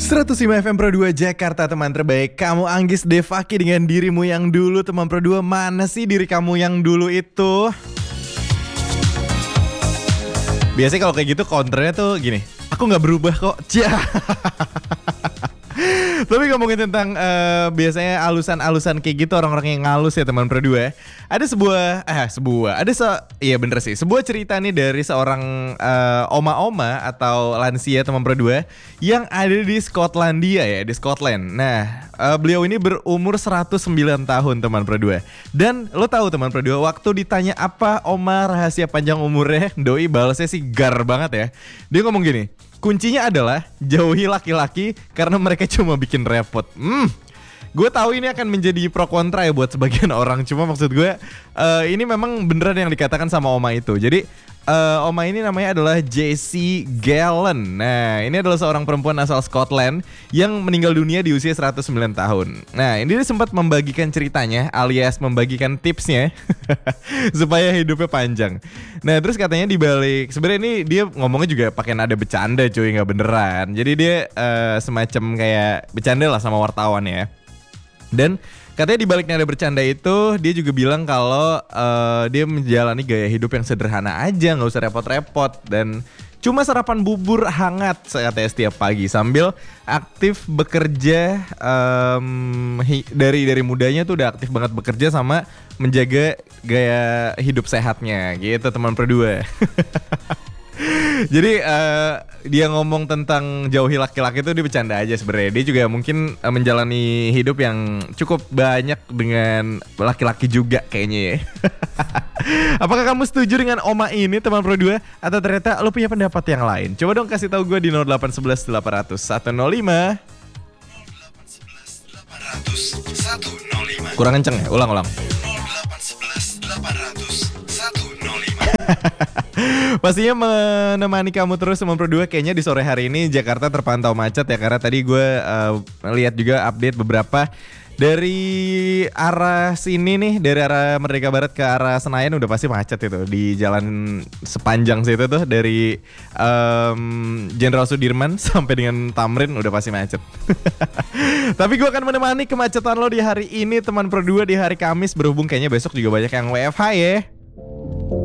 105 FM Pro 2 Jakarta, teman terbaik. Kamu Anggis Devaki dengan dirimu yang dulu. Teman Pro 2, mana sih diri kamu yang dulu itu? Biasanya kalau kayak gitu counternya tuh gini, aku gak berubah kok. Cia. Tapi ngomongin tentang biasanya alusan-alusan kayak gitu, orang-orang yang ngalus ya teman Pro 2. Ada iya bener sih, sebuah cerita nih dari seorang oma-oma atau lansia teman Pro 2 yang ada di Skotlandia ya, di Scotland. Nah, beliau ini berumur 109 tahun teman Pro 2. Dan lo tahu teman Pro 2, waktu ditanya apa oma rahasia panjang umurnya, doi balasnya sih gar banget ya. Dia ngomong gini, kuncinya adalah jauhi laki-laki karena mereka cuma bikin repot. Gue tahu ini akan menjadi pro kontra ya buat sebagian orang. Cuma maksud gue ini memang beneran yang dikatakan sama oma itu. Jadi oma ini namanya adalah Jessie Gallen. Nah, ini adalah seorang perempuan asal Scotland yang meninggal dunia di usia 109 tahun. Nah, ini dia sempat membagikan ceritanya alias membagikan tipsnya supaya hidupnya panjang. Nah, terus katanya dibalik, sebenarnya ini dia ngomongnya juga pakai nada bercanda cuy, nggak beneran. Jadi dia semacam kayak bercanda lah sama wartawan ya. Dan katanya di balik nada bercanda itu dia juga bilang kalau dia menjalani gaya hidup yang sederhana aja, nggak usah repot-repot dan cuma sarapan bubur hangat katanya setiap pagi sambil aktif bekerja. Dari mudanya tuh udah aktif banget bekerja sama menjaga gaya hidup sehatnya gitu teman Pro 2. Jadi dia ngomong tentang jauhi laki-laki itu dia bercanda aja sebenarnya. Dia juga mungkin menjalani hidup yang cukup banyak dengan laki-laki juga kayaknya ya. Apakah kamu setuju dengan oma ini teman Pro 2 atau ternyata lo punya pendapat yang lain? Coba dong kasih tahu gue di 0811 800 105. 0811 800 105. Kurang kenceng ya? Ulang. 0811 800 105. Pastinya menemani kamu terus teman Pro 2. Kayaknya di sore hari ini Jakarta terpantau macet ya, karena tadi gue lihat juga update beberapa dari arah sini nih, dari arah Merdeka Barat ke arah Senayan udah pasti macet itu di jalan sepanjang situ tuh, dari Jenderal Sudirman sampai dengan Tamrin udah pasti macet. Tapi gue akan menemani kemacetan lo di hari ini teman Pro 2 di hari Kamis, berhubung kayaknya besok juga banyak yang WFH ya.